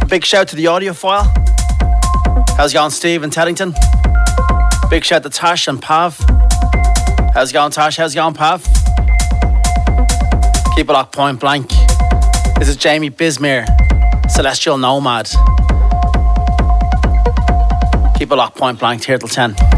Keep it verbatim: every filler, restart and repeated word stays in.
Big shout to the audiophile. How's it going, Steve and Teddington? Big shout to Tash and Pav. How's it going, Tash? How's it going, Pav? Keep it locked, point blank. This is Jamie Bismere, Celestial Nomad. Keep it locked, point blank, here till ten.